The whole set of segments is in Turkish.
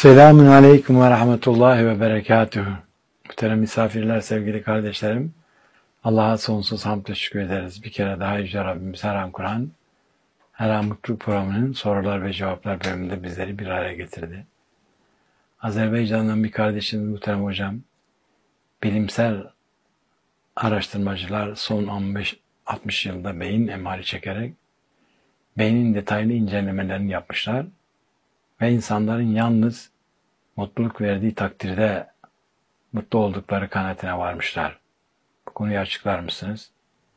Selamun Aleyküm ve Rahmetullahi ve Berekatühü. Muhterem misafirler, sevgili kardeşlerim. Allah'a sonsuz hamd ve şükür ederiz. Bir kere daha Yüce Rabbimiz her an Kur'an, her an Mutluluk Programı'nın sorular ve cevaplar bölümünde bizleri bir araya getirdi. Azerbaycan'dan bir kardeşimiz muhterem hocam, bilimsel araştırmacılar son 60 yılda beyin MR'i çekerek beynin detaylı incelemelerini yapmışlar ve insanların yalnız mutluluk verdiği takdirde mutlu oldukları kanaatine varmışlar. Bu konuyu açıklar mısınız?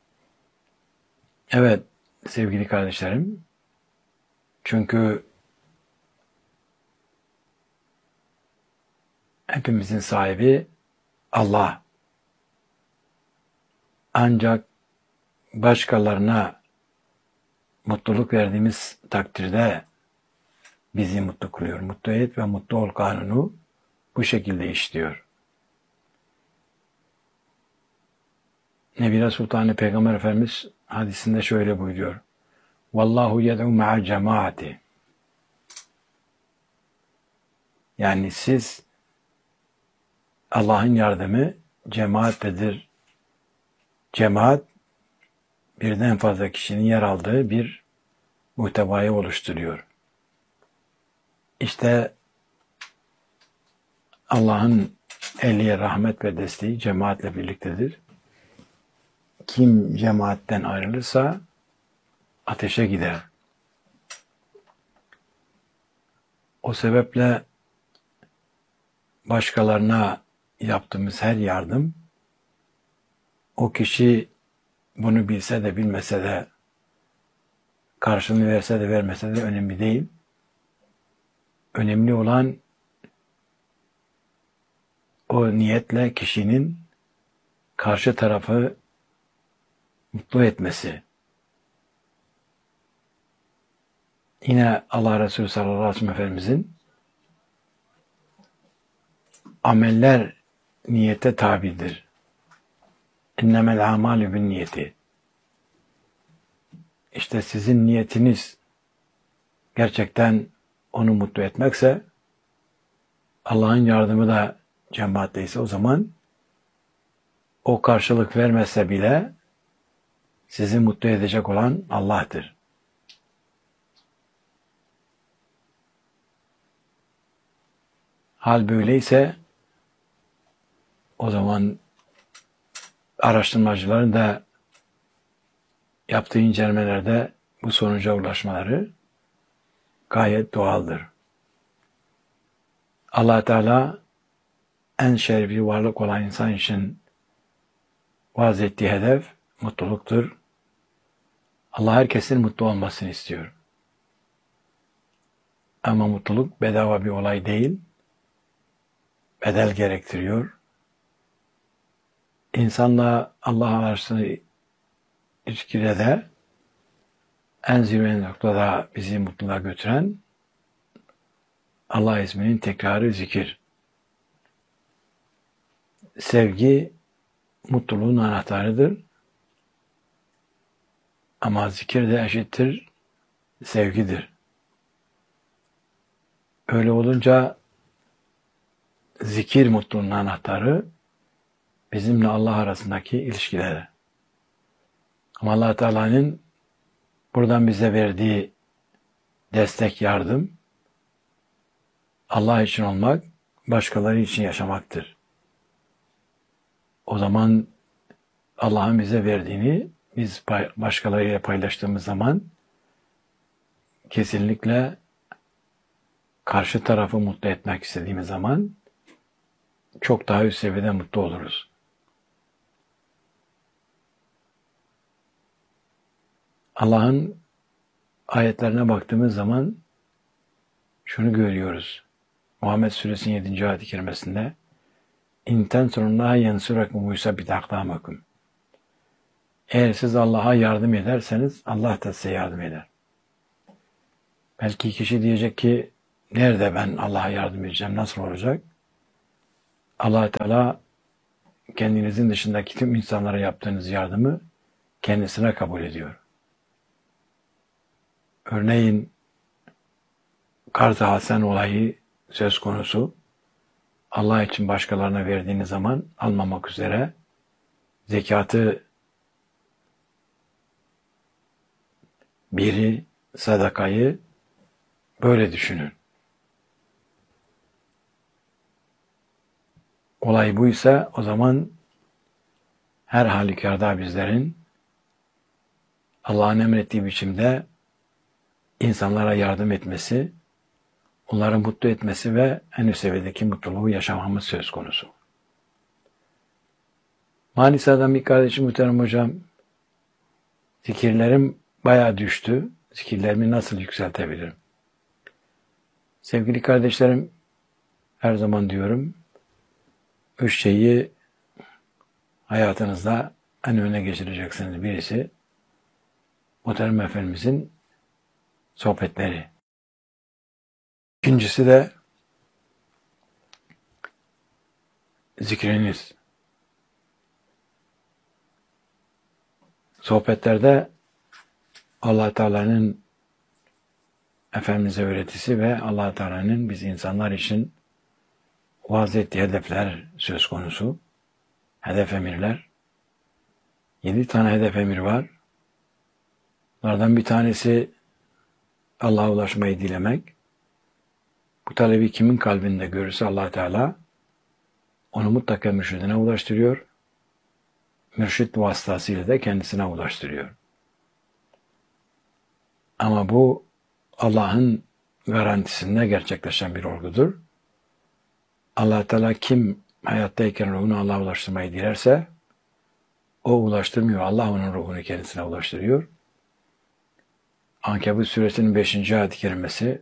Evet sevgili kardeşlerim. Çünkü hepimizin sahibi Allah. Ancak başkalarına mutluluk verdiğimiz takdirde bizi mutlu kılıyor. Mutlu et ve mutlu ol kanunu bu şekilde işliyor. Nebile Sultanı Peygamber Efendimiz hadisinde şöyle buyuruyor. Vallahu yed'u ma'a cemaati. Yani siz Allah'ın yardımı cemaattedir. Cemaat birden fazla kişinin yer aldığı bir muhtevayı oluşturuyor. İşte Allah'ın ehliye rahmet ve desteği cemaatle birliktedir. Kim cemaatten ayrılırsa ateşe gider. O sebeple başkalarına yaptığımız her yardım, o kişi bunu bilse de bilmese de, karşılığını verse de vermese de önemli değil. Önemli olan o niyetle kişinin karşı tarafı mutlu etmesi. Yine Allah Resulü sallallahu aleyhi ve sellem Efendimizin ameller niyete tabidir. İnnemel amalü bin niyeti. İşte sizin niyetiniz gerçekten onu mutlu etmekse, Allah'ın yardımı da cemaatteyse o zaman o karşılık vermezse bile sizi mutlu edecek olan Allah'tır. Hal böyleyse o zaman araştırmacıların da yaptığı incelemelerde bu sonuca ulaşmaları gayet doğaldır. Allah Teala en şerefli varlık olan insan için vaz ettiği hedef mutluluktur. Allah herkesin mutlu olmasını istiyor. Ama mutluluk bedava bir olay değil, bedel gerektiriyor. İnsanla Allah arasında ilişkide de en zirve noktada bizi mutluluğa götüren Allah isminin tekrarı zikir. Sevgi mutluluğun anahtarıdır. Ama zikir de eşittir sevgidir. Öyle olunca zikir mutluluğun anahtarı bizimle Allah arasındaki ilişkileri. Ama Allah Teala'nın buradan bize verdiği destek, yardım Allah için olmak, başkaları için yaşamaktır. O zaman Allah'ın bize verdiğini biz başkalarıyla paylaştığımız zaman kesinlikle karşı tarafı mutlu etmek istediğimiz zaman çok daha üst seviyede mutlu oluruz. Allah'ın ayetlerine baktığımız zaman şunu görüyoruz. Muhammed Suresinin 7. ayet-i kerimesinde اِنْ تَنْصُرُ اللّٰهَ يَنْصُرَكُمْ وَيُثَبِّتْ أَقْدَامَكُمْ. Eğer siz Allah'a yardım ederseniz Allah da size yardım eder. Belki kişi diyecek ki nerede ben Allah'a yardım edeceğim, nasıl olacak? Allah Teala kendinizin dışındaki tüm insanlara yaptığınız yardımı kendisine kabul ediyor. Örneğin Kart-ı Hasen olayı söz konusu. Allah için başkalarına verdiğiniz zaman almamak üzere zekatı biri, sadakayı böyle düşünün. Olay buysa o zaman her halükarda bizlerin Allah'ın emrettiği biçimde insanlara yardım etmesi, onları mutlu etmesi ve en üst seviyedeki mutluluğu yaşamamız söz konusu. Manisa'dan bir kardeşim muhterem hocam, zikirlerim bayağı düştü. Zikirlerimi nasıl yükseltebilirim? Sevgili kardeşlerim, her zaman diyorum, 3 şeyi hayatınızda en öne geçireceksiniz. Birisi, Muhterem Efendimizin sohbetleri. İkincisi de zikriniz. Sohbetlerde Allah Teala'nın Efendimiz'e öğretisi ve Allah Teala'nın biz insanlar için vaaz ettiği hedefler söz konusu. Hedef emirler. 7 tane hedef emir var. Bunlardan bir tanesi Allah'a ulaşmayı dilemek. Bu talebi kimin kalbinde görürse Allah Teala onu mutlaka mürşidine ulaştırıyor. Mürşid vasıtasıyla da kendisine ulaştırıyor. Ama bu Allah'ın garantisinde gerçekleşen bir olgudur. Allah Teala kim hayattayken ruhunu Allah'a ulaştırmayı dilerse o ulaştırmıyor. Allah onun ruhunu kendisine ulaştırıyor. Ankebut suresinin 5. ayet-i kerimesi,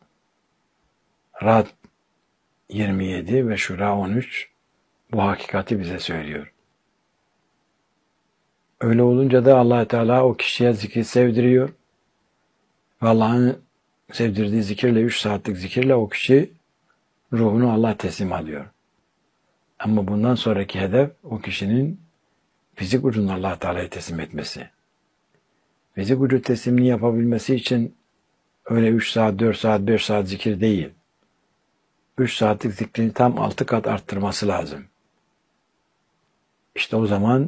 Ra'd 27 ve Şura 13 bu hakikati bize söylüyor. Öyle olunca da Allah Teala o kişiye zikri sevdiriyor. Ve Allah'ın sevdirdiği zikirle, 3 saatlik zikirle o kişi ruhunu Allah'a teslim alıyor. Ama bundan sonraki hedef o kişinin fizik ucunu Allah Teala'ya teslim etmesi. Fizik ucu teslimini yapabilmesi için öyle 3 saat, 4 saat, 5 saat zikir değil. 3 saatlik zikrini tam 6 kat arttırması lazım. İşte o zaman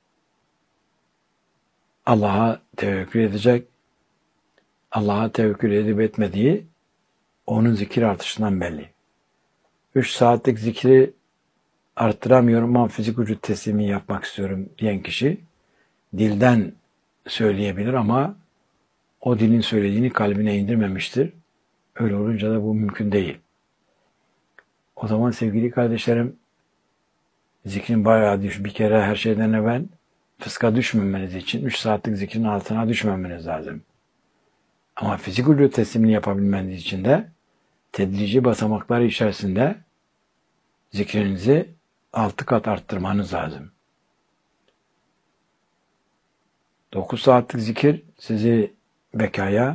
Allah'a tevekkül edecek. Allah'a tevekkül edip etmediği onun zikir artışından belli. 3 saatlik zikri arttıramıyorum ama fizik vücut teslimi yapmak istiyorum diyen kişi dilden söyleyebilir ama o dilin söylediğini kalbine indirmemiştir. Öyle olunca da bu mümkün değil. O zaman sevgili kardeşlerim, zikrin bayağı bir kere her şeyden evvel fıska düşmemeniz için 3 saatlik zikrin altına düşmemeniz lazım. Ama fizik vücut teslimini yapabilmeniz için de tedrici basamaklar içerisinde zikrinizi 6 kat arttırmanız lazım. 9 saatlik zikir sizi bekaya,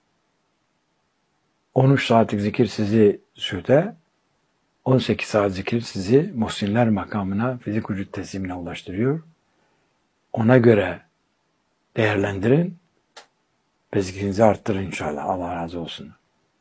13 saatlik zikir sizi süde, 18 saat zikir sizi muhsinler makamına, fizik vücut teslimine ulaştırıyor. Ona göre değerlendirin ve zikrinizi arttırın inşallah. Allah razı olsun.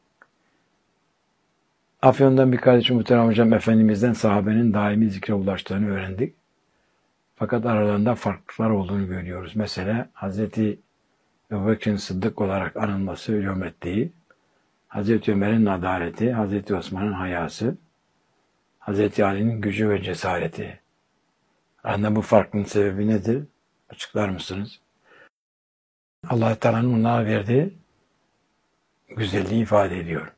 Afyon'dan bir kardeşim muhterem hocam Efendimiz'den sahabenin daimi zikre ulaştığını öğrendik. Fakat aralarında farklılıklar olduğunu görüyoruz. Mesela Hazreti Ebubekir'in Sıddık olarak anılması hürmetliği, Hazreti Ömer'in adaleti, Hazreti Osman'ın hayası, Hazreti Ali'nin gücü ve cesareti. Arasında bu farklılığın sebebi nedir? Açıklar mısınız? Allah Teala'nın onlara verdiği güzelliği ifade ediyor.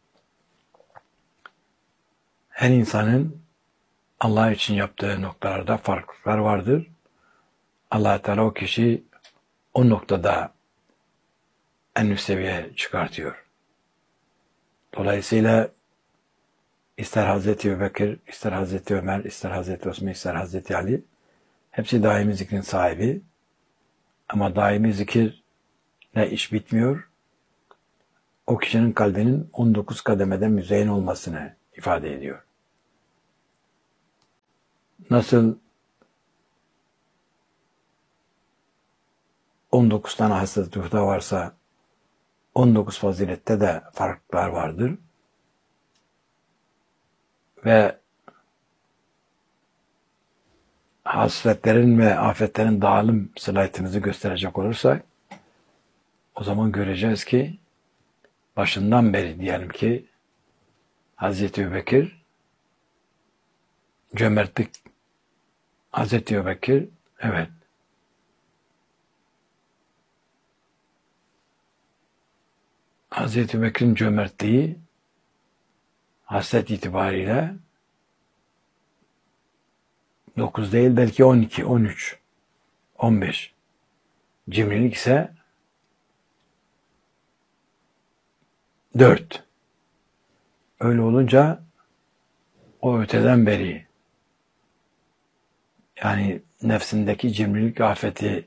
Her insanın Allah için yaptığı noktalarda farklılıklar vardır. Allah Teala o kişi o noktada en üst seviyeye çıkartıyor. Dolayısıyla ister Hazreti Ebubekir, ister Hazreti Ömer, ister Hazreti Osman, ister Hazreti Ali hepsi daimi zikrin sahibi. Ama daimi zikirle iş bitmiyor. O kişinin kalbinin 19 kademeden müzeyyen olmasını ifade ediyor. Nasıl 19 tane hasret ruhta varsa 19 fazilette de farklar vardır. ve hasletlerin ve afetlerin dağılım slaytımızı gösterecek olursak, o zaman göreceğiz ki başından beri diyelim ki Hazreti Ebubekir cömertlik, Hazreti Ebubekir evet Hazreti Ebubekir'in cömertliği haslet itibariyle 9 değil belki 12, 13, 15. Cimrilik ise 4. Öyle olunca o öteden beri yani nefsindeki cimrilik afeti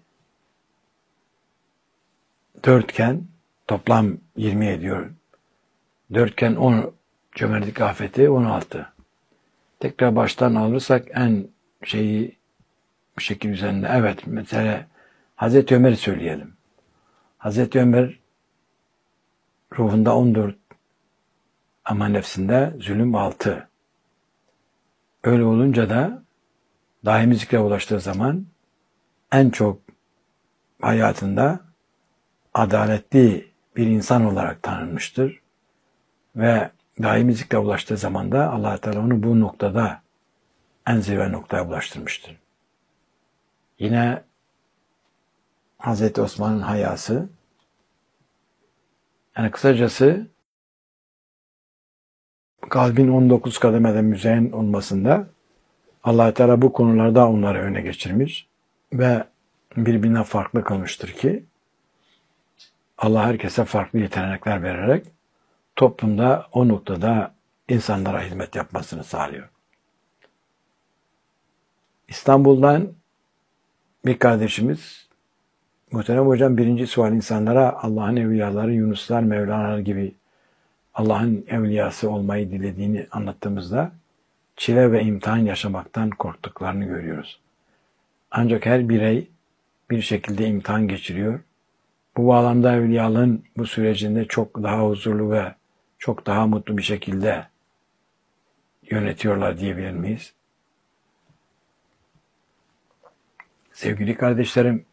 4 iken toplam 20 ediyor. 4 iken 10 cömertlik afeti 16. Tekrar baştan alırsak en şeyi bir şekil üzerinde. Evet mesela Hazreti Ömer'i söyleyelim. Hazreti Ömer ruhunda 14 ama nefsinde zulüm 6. Öyle olunca da daimi zikre ulaştığı zaman en çok hayatında adaletli bir insan olarak tanınmıştır. Ve daimi zikre ulaştığı zaman da Allah Teala onu bu noktada en zirve noktaya ulaştırmıştır. Yine Hazreti Osman'ın hayası, yani kısacası kalbin 19 kademeden müzeyyen olmasında Allah Teala bu konularda onları öne geçirmiş ve birbirine farklı kılmıştır ki Allah herkese farklı yetenekler vererek toplumda o noktada insanlara hizmet yapmasını sağlıyor. İstanbul'dan bir kardeşimiz, muhterem hocam, birinci sual insanlara Allah'ın evliyaları, Yunuslar, Mevlanalar gibi Allah'ın evliyası olmayı dilediğini anlattığımızda çile ve imtihan yaşamaktan korktuklarını görüyoruz. Ancak her birey bir şekilde imtihan geçiriyor. Bu bağlamda evliyalığın bu sürecinde çok daha huzurlu ve çok daha mutlu bir şekilde yönetiyorlar diyebilir miyiz? Sevgili kardeşlerim,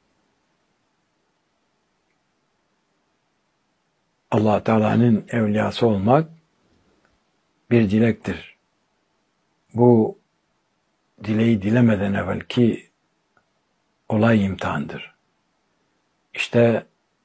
Allah Teala'nın evliyası olmak bir dilektir. Bu dileği dilemeden evvelki olay imtihandır. İşte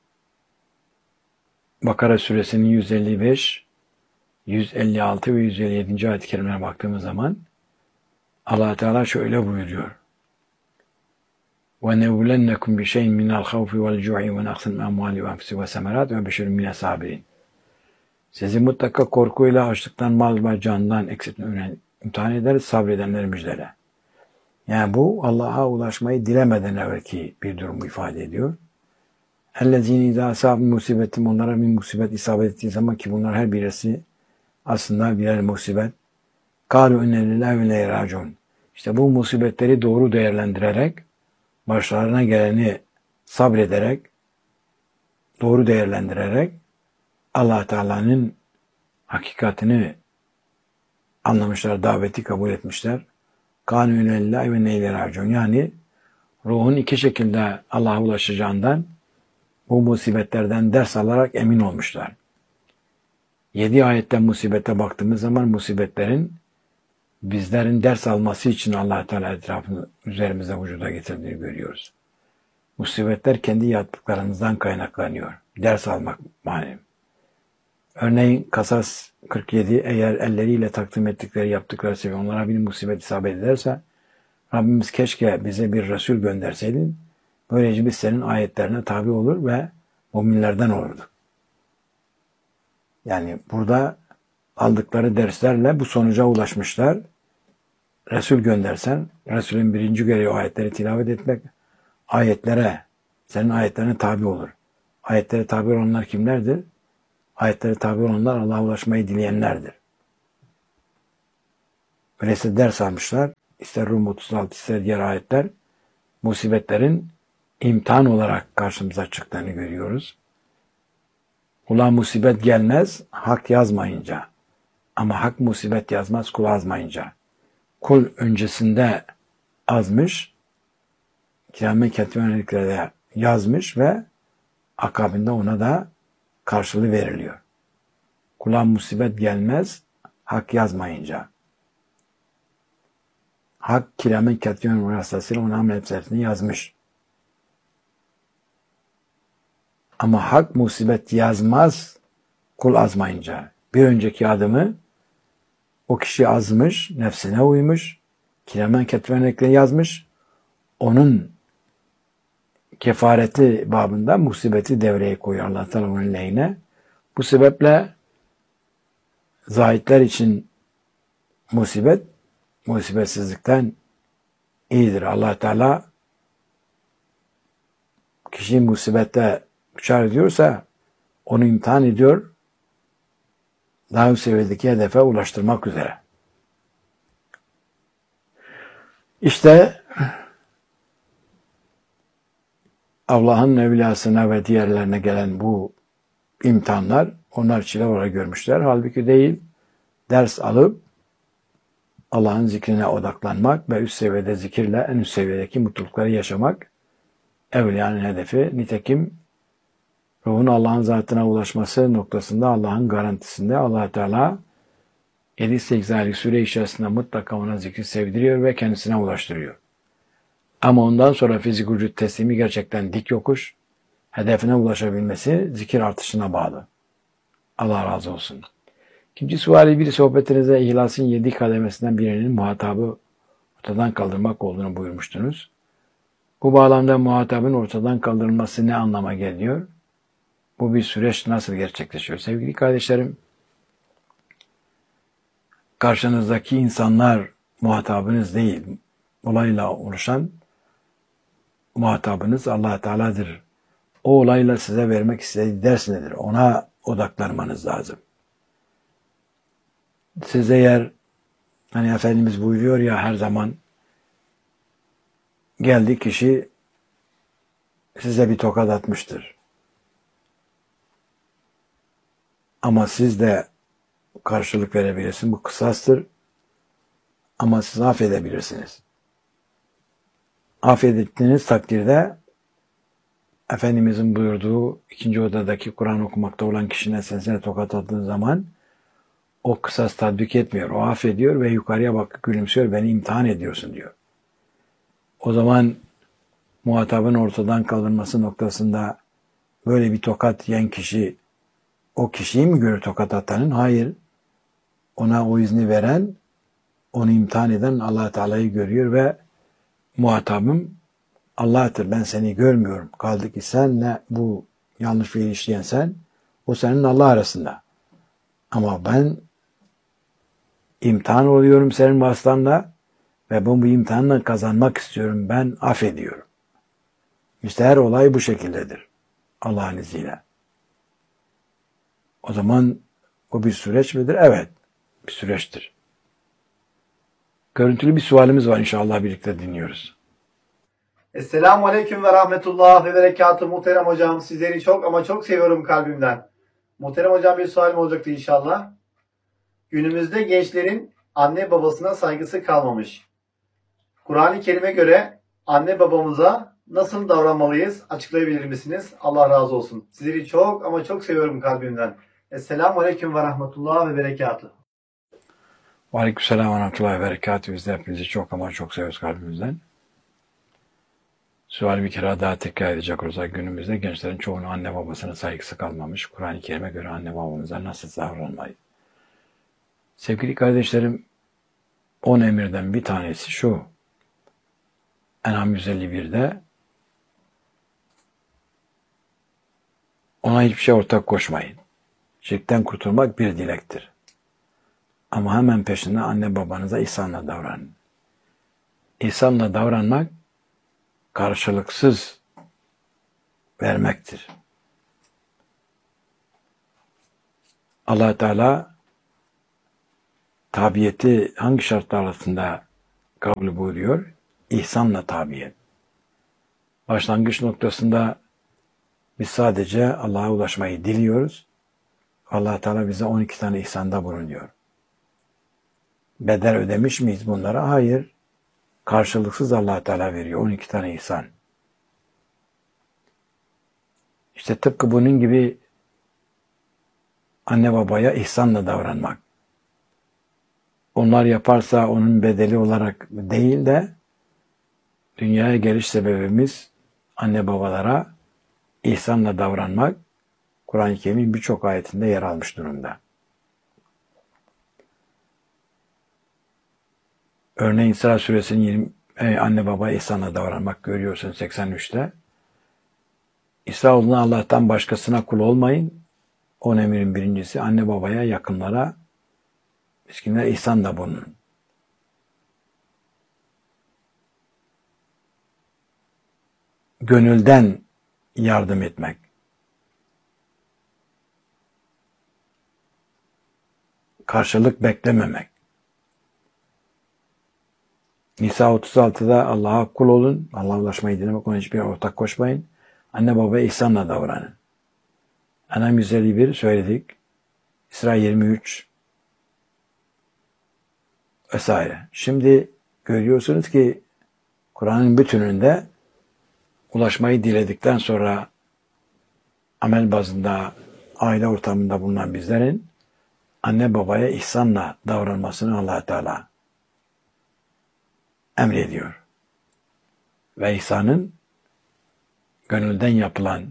Bakara suresinin 155, 156 ve 157. ayet-i kerimelerine baktığımız zaman Allah Teala şöyle buyuruyor. وَنَوْلَنَّكُمْ بِشَيْءٍ مِنَ الْخَوْفِ وَالْجُوعِ وَنَقْصٍ مِنْ الْأَمْوَالِ وَأَنْفُسِ وَالثَّمَرَاتِ وَبَشِّرِ مِنَ الصَّابِرِينَ. Sizi mutlaka korkuyla, açlıktan, mal ve candan eksiltmeden imtihan ederiz, sabredenleri müjdele. Yani bu Allah'a ulaşmayı dilemeden evvelki bir durumu ifade ediyor. اَلَّذ۪ينَ اِذَا أَصَابَ musibetim, onlara bir musibet isabet ettiği zaman, ki bunlar her birisi aslında birer musibet. قَالُوا اِنَّ لِلّٰهِ وَلَيْهِ رَاجُونَ. İşte bu musibetleri doğru değerlendirerek, başlarına geleni sabrederek, doğru değerlendirerek Allah Teala'nın hakikatini anlamışlar, daveti kabul etmişler. قَالُوا اِنَّ لِلّٰهِ وَلَيْهِ رَاجُونَ. Yani ruhun iki şekilde Allah'a ulaşacağından, bu musibetlerden ders alarak emin olmuşlar. 7 ayetten musibete baktığımız zaman musibetlerin bizlerin ders alması için Allah Teala etrafını üzerimize vücuda getirdiğini görüyoruz. Musibetler kendi yaptıklarımızdan kaynaklanıyor. Ders almak manevi. Örneğin Kasas 47, eğer elleriyle takdim ettikleri, yaptıkları sebebi onlara bir musibet isabet ederse, Rabbimiz keşke bize bir Resul gönderseydin, böylece biz senin ayetlerine tabi olur ve müminlerden olurduk. Yani burada aldıkları derslerle bu sonuca ulaşmışlar. Resul göndersen, Resulün birinci görevi ayetleri tilavet etmek, senin ayetlerine tabi olur. Ayetlere tabi olanlar kimlerdir? Ayetlere tabi olanlar Allah'a ulaşmayı dileyenlerdir. Öyleyse ders almışlar. İster Rum 36, ister diğer ayetler, musibetlerin imtihan olarak karşımıza çıktığını görüyoruz. Ulan musibet gelmez, hak yazmayınca. Ama hak musibet yazmaz kul azmayınca. Kul öncesinde azmış, kiramen ketmenliklerde yazmış ve akabinde ona da karşılığı veriliyor. Kula musibet gelmez hak yazmayınca. Hak kiramen ketmen vasıtasıyla onun amel defterini yazmış. Ama hak musibet yazmaz kul azmayınca. Bir önceki adımı o kişi azmış, nefsine uymuş, kiramen ketmenlikle yazmış. Onun kefareti babında musibeti devreye koyuyor Allah Teala onun lehine. Bu sebeple zahitler için musibetsizlikten iyidir. Allah Teala kişiyi musibette uçar ediyorsa onu imtihan ediyor. Daha üst seviyedeki hedefe ulaştırmak üzere. İşte Allah'ın evliyasına ve diğerlerine gelen bu imtihanlar onlar çile olarak görmüşler. Halbuki değil, ders alıp Allah'ın zikrine odaklanmak ve üst seviyede zikirle en üst seviyedeki mutlulukları yaşamak evliyanın hedefi. Nitekim ruhun Allah'ın zatına ulaşması noktasında Allah'ın garantisinde Allah Teala 7-8 aylık süre içerisinde mutlaka ona zikri sevdiriyor ve kendisine ulaştırıyor. Ama ondan sonra fizik vücut teslimi gerçekten dik yokuş, hedefine ulaşabilmesi zikir artışına bağlı. Allah razı olsun. İkinci suali bir sohbetinize ihlasın 7 kademesinden birinin muhatabı ortadan kaldırmak olduğunu buyurmuştunuz. Bu bağlamda muhatabın ortadan kaldırılması ne anlama geliyor? Bu bir süreç nasıl gerçekleşiyor? Sevgili kardeşlerim, karşınızdaki insanlar muhatabınız değil, olayla oluşan muhatabınız Allah Teala'dır. O olayla size vermek istediği ders nedir? Ona odaklanmanız lazım. Siz eğer hani Efendimiz buyuruyor ya her zaman geldi kişi size bir tokat atmıştır. Ama siz de karşılık verebilirsiniz. Bu kısastır. Ama siz affedebilirsiniz. Affettiğiniz takdirde Efendimizin buyurduğu ikinci odadaki Kur'an okumakta olan kişinin sensine tokat attığı zaman o kısas tatbik etmiyor. O affediyor ve yukarıya bakıp gülümsüyor. Beni imtihan ediyorsun diyor. O zaman muhatabın ortadan kaldırması noktasında böyle bir tokat yiyen kişi o kişiyi mi görür tokat atanın? Hayır. Ona o izni veren, onu imtihan eden Allah Teala'yı görüyor ve muhatabım Allah'tır. Ben seni görmüyorum. Kaldı ki senle bu yanlış fiil işleyen sen, o senin Allah arasında. Ama ben imtihan oluyorum senin vasıtanla ve bu imtihanla kazanmak istiyorum. Ben affediyorum. İşte her olay bu şekildedir. Allah'ın izniyle. O zaman o bir süreç midir? Evet. Bir süreçtir. Görüntülü bir sualimiz var inşallah birlikte dinliyoruz. Esselamu Aleyküm ve Rahmetullah ve Berekatuhu muhterem hocam. Sizleri çok ama çok seviyorum kalbimden. Muhterem hocam bir sualim olacaktı inşallah. Günümüzde gençlerin anne babasına saygısı kalmamış. Kur'an-ı Kerim'e göre anne babamıza nasıl davranmalıyız? Açıklayabilir misiniz? Allah razı olsun. Sizleri çok ama çok seviyorum kalbimden. Esselamu Aleyküm ve Rahmetullah ve Berekatuhu. Aleykümselam ve Rahmetullahi ve Berekatuhu. Biz de hepinizi çok ama çok seviyoruz kalbimizden. Sual bir kere daha tekrar edecek olursak günümüzde gençlerin çoğunun anne babasına saygısı kalmamış. Kur'an-ı Kerim'e göre anne babamıza nasıl davranmayı? Sevgili kardeşlerim, 10 emirden bir tanesi şu. En'am 151'de ona hiçbir şey ortak koşmayın. Şirkten kurtulmak bir dilektir. Ama hemen peşinde anne babanıza ihsanla davranın. İhsanla davranmak karşılıksız vermektir. Allah Teala tabiyeti hangi şartlar altında kabul buyuruyor? İhsanla tabiyet. Başlangıç noktasında biz sadece Allah'a ulaşmayı diliyoruz. Allah Teala bize 12 tane ihsanda bulunuyor. bedel ödemiş miyiz bunlara? Hayır. Karşılıksız Allah Teala veriyor. 12 tane ihsan. İşte tıpkı bunun gibi anne babaya ihsanla davranmak. Onlar yaparsa onun bedeli olarak değil de dünyaya geliş sebebimiz anne babalara ihsanla davranmak Kur'an-ı Kerim'in birçok ayetinde yer almış durumda. Örneğin İsra suresinin anne babaya ihsanla davranmak görüyorsun 83'te. İsraoğlu'na Allah'tan başkasına kul olmayın. 10 emirin birincisi anne babaya, yakınlara, miskinlere ihsan da bulunun. Gönülden yardım etmek. Karşılık beklememek. Nisa 36'da Allah'a kul olun. Allah'a ulaşmayı dilemek, ona hiçbir ortak koşmayın. Anne babaya ihsanla davranın. En'am 151 söyledik. İsra 23 vesaire. Şimdi görüyorsunuz ki Kur'an'ın bütününde ulaşmayı diledikten sonra amel bazında, aile ortamında bulunan bizlerin anne babaya ihsanla davranmasını Allah Teala emrediyor. Ve ihsanın gönülden yapılan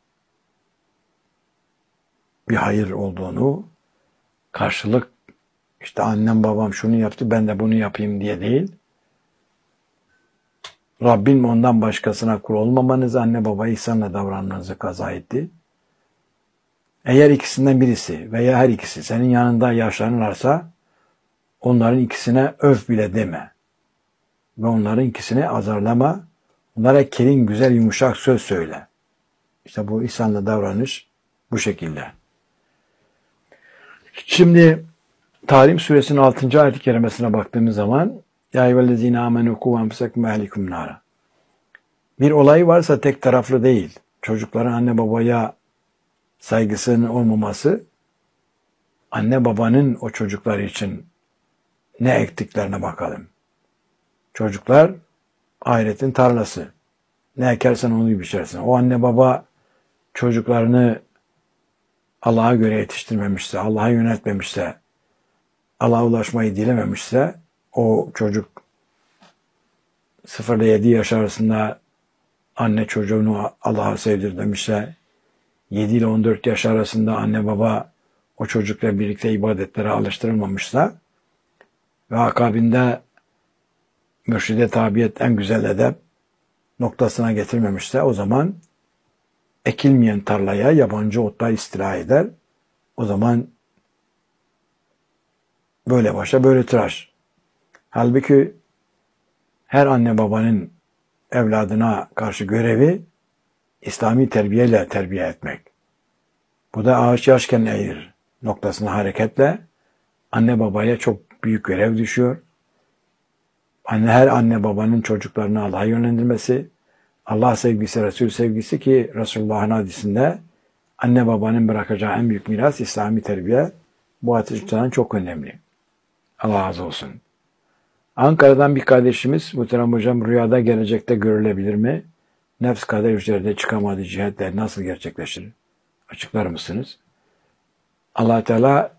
bir hayır olduğunu, karşılık işte annem babam şunu yaptı ben de bunu yapayım diye değil, Rabbim ondan başkasına kul olmamanızı, anne babaya ihsanla davranmanızı kaza etti. Eğer ikisinden birisi veya her ikisi senin yanında yaşlanırlarsa onların ikisine öf bile deme. Ve onların ikisini azarlama. Onlara kerim, güzel, yumuşak söz söyle. İşte bu ihsanla davranış bu şekilde. Şimdi Tahrim suresinin 6. ayet-i kerimesine baktığımız zaman Ya eyyühellezine amenu ku enfusekum ve ehlikum nara. Bir olay varsa tek taraflı değil. Çocukların anne babaya saygısının olmaması, anne babanın o çocuklar için ne ektiklerine bakalım. Çocuklar ahiretin tarlası. Ne ekersen onu biçersin. O anne baba çocuklarını Allah'a göre yetiştirmemişse, Allah'a yöneltmemişse, Allah'a ulaşmayı dilememişse, o çocuk 0 ile 7 yaş arasında anne çocuğunu Allah'a sevdir demişse, 7 ile 14 yaş arasında anne baba o çocukla birlikte ibadetlere alıştırılmamışsa ve akabinde mürşide tabiyet en güzel edep noktasına getirmemişse o zaman ekilmeyen tarlaya yabancı otlar istila eder. O zaman böyle başa böyle tıraş. Halbuki her anne babanın evladına karşı görevi İslami terbiyeyle terbiye etmek. Bu da ağaç yaşken eğir noktasına hareketle anne babaya çok büyük görev düşüyor. Her anne babanın çocuklarını Allah'a yönlendirmesi, Allah sevgisi, Resul sevgisi ki Resulullah'ın hadisinde anne babanın bırakacağı en büyük miras İslami terbiye. Bu açıdan çok önemli. Allah razı olsun. Ankara'dan bir kardeşimiz, muhterem hocam, rüyada gelecekte görülebilir mi? Nefs kader üzerinde çıkamadığı cihetler nasıl gerçekleşir? Açıklar mısınız? Allah Teala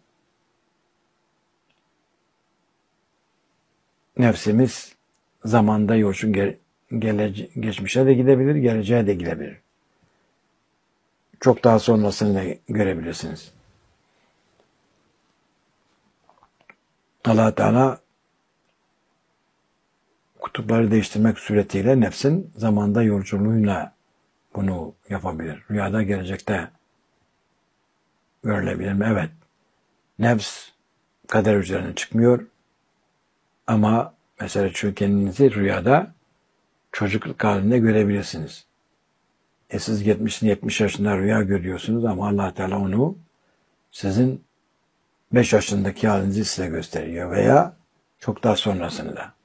nefsimiz zamanda yolcu geçmişe de gidebilir, geleceğe de gidebilir. Çok daha sonrasını da görebilirsiniz. Allah Teala kutupları değiştirmek suretiyle nefsin zamanda yolculuğuyla bunu yapabilir. Rüyada gelecekte görülebilir mi? Evet. Nefs kader üzerine çıkmıyor. Ama mesela şu kendinizi rüyada çocukluk halinde görebilirsiniz. Siz 70 yaşında rüya görüyorsunuz ama Allah Teala onu sizin 5 yaşındaki halinizi size gösteriyor veya çok daha sonrasını da.